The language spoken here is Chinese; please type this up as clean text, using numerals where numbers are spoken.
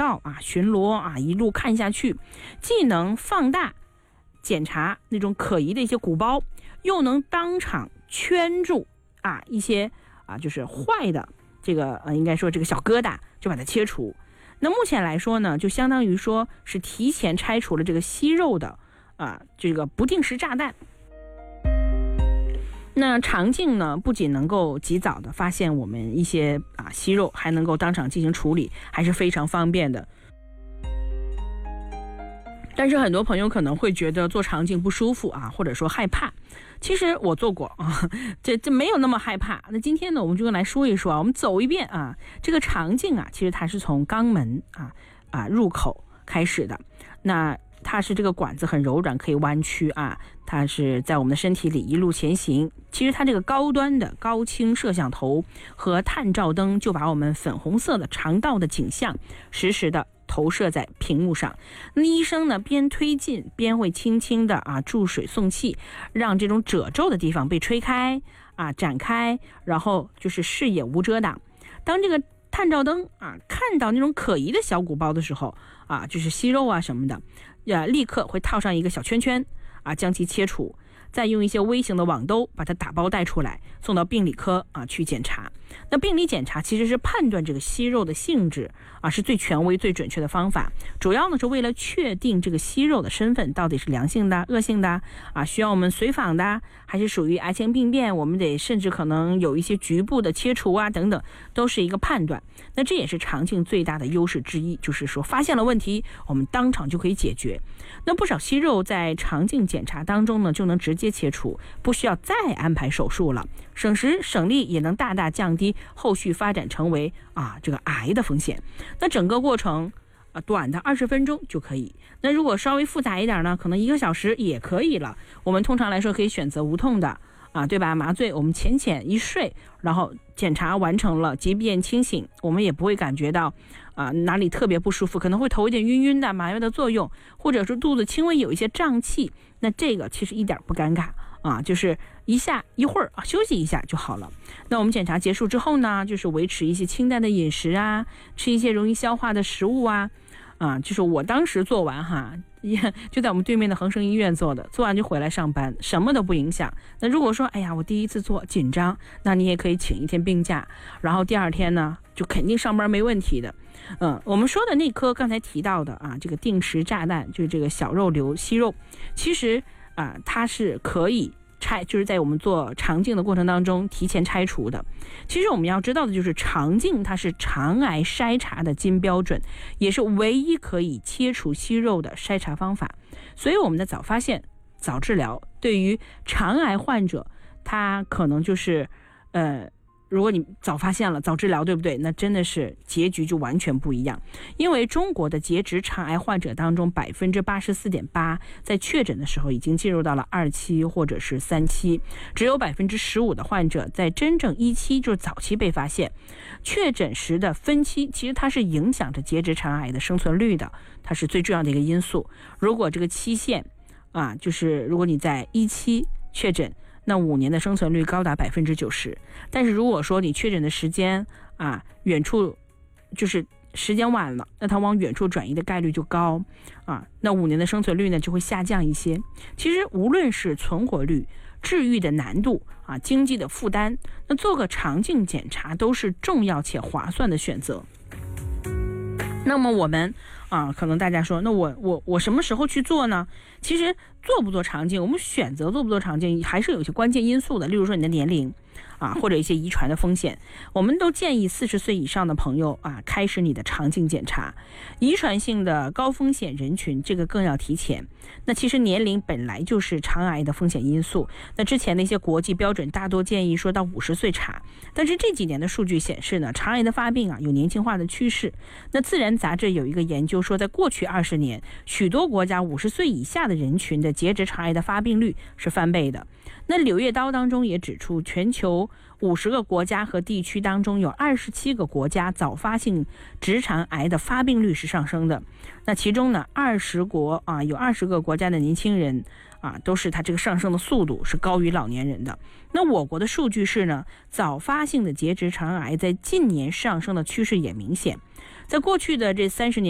道巡逻一路看下去，既能放大检查那种可疑的一些鼓包，又能当场圈住一些就是坏的这个应该说这个小疙瘩，就把它切除。那目前来说呢，就相当于说是提前拆除了这个息肉的这个不定时炸弹。那肠镜呢，不仅能够及早的发现我们一些息肉，还能够当场进行处理，还是非常方便的。但是很多朋友可能会觉得做肠镜不舒服或者说害怕。其实我做过这没有那么害怕。那今天呢，我们就来说一说我们走一遍这个肠镜其实它是从肛门入口开始的。那它是这个管子很柔软，可以弯曲它是在我们的身体里一路前行。其实它这个高端的高清摄像头和探照灯就把我们粉红色的肠道的景象实时的投射在屏幕上。那医生呢，边推进边会轻轻的注水送气，让这种褶皱的地方被吹开展开，然后就是视野无遮挡。当这个探照灯看到那种可疑的小鼓包的时候就是息肉什么的立刻会套上一个小圈圈将其切除，再用一些微型的网兜把它打包带出来，送到病理科去检查。那病理检查其实是判断这个息肉的性质是最权威最准确的方法，主要呢是为了确定这个息肉的身份到底是良性的恶性的需要我们随访的，还是属于癌前病变，我们得甚至可能有一些局部的切除等等，都是一个判断。那这也是肠镜最大的优势之一，就是说发现了问题我们当场就可以解决。那不少息肉在肠镜检查当中呢就能直接切除，不需要再安排手术了，省时省力，也能大大降低后续发展成为这个癌的风险。那整个过程短的20分钟就可以。那如果稍微复杂一点呢，可能1个小时也可以了。我们通常来说可以选择无痛的对吧？麻醉我们浅浅一睡，然后检查完成了，即便清醒我们也不会感觉到哪里特别不舒服，可能会头有点晕晕的，麻药的作用，或者是肚子轻微有一些胀气，那这个其实一点不尴尬就是一会儿休息一下就好了。那我们检查结束之后呢，就是维持一些清淡的饮食吃一些容易消化的食物就是我当时做完就在我们对面的恒生医院做的，做完就回来上班，什么都不影响。那如果说我第一次做紧张，那你也可以请1天病假，然后第2天呢就肯定上班没问题的。我们说的那颗刚才提到的这个定时炸弹，就是这个小肉瘤息肉，其实它是可以就是在我们做肠镜的过程当中提前拆除的。其实我们要知道的就是肠镜它是肠癌筛查的金标准，也是唯一可以切除息肉的筛查方法。所以我们的早发现早治疗对于肠癌患者，他可能就是如果你早发现了早治疗，对不对？那真的是结局就完全不一样。因为中国的结直肠癌患者当中 84.8% 在确诊的时候已经进入到了2期或者是3期，只有 15% 的患者在真正1期就是早期被发现。确诊时的分期其实它是影响着结直肠癌的生存率的，它是最重要的一个因素。如果这个期限就是如果你在1期确诊，那5年的生存率高达 90%。 但是如果说你确诊的时间远处就是时间晚了，那它往远处转移的概率就高那5年的生存率呢就会下降一些。其实无论是存活率、治愈的难度经济的负担，那做个肠镜检查都是重要且划算的选择。那么我们可能大家说，那我什么时候去做呢？其实做不做肠镜，我们选择做不做肠镜还是有一些关键因素的，例如说你的年龄或者一些遗传的风险。我们都建议40岁以上的朋友开始你的肠镜检查。遗传性的高风险人群，这个更要提前。那其实年龄本来就是肠癌的风险因素，那之前的一些国际标准大多建议说到50岁查，但是这几年的数据显示呢，肠癌的发病有年轻化的趋势。那自然杂志有一个研究说，在过去20年，许多国家50岁以下的人群的结直肠癌的发病率是翻倍的。那《柳叶刀》当中也指出，全球50个国家和地区当中有27个国家早发性直肠癌的发病率是上升的。那其中呢，20国有20个国家的年轻人都是它这个上升的速度是高于老年人的。那我国的数据是呢，早发性的结直肠癌在近年上升的趋势也明显。在过去的这30年